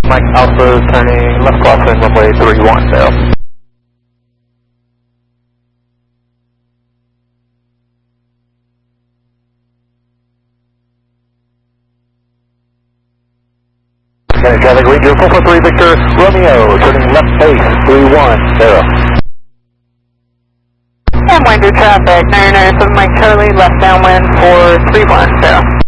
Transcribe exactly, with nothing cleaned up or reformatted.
Mike Alpha turning left crossing runway three one zero. Okay, traffic read your four four three Victor Romeo, turning left base three one zero. And wind your traffic, nine nine seven Mike Charlie, left downwind for three one zero.